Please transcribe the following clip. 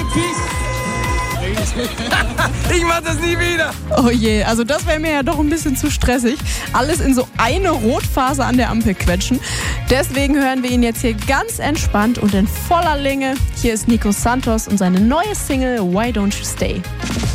Ich mach das nie wieder. Oh je, also das wäre mir ja doch ein bisschen zu stressig. Alles in so eine Rotphase an der Ampel quetschen. Deswegen hören wir ihn jetzt hier ganz entspannt und in voller Länge. Hier ist Nico Santos und seine neue Single Why Don't You Stay.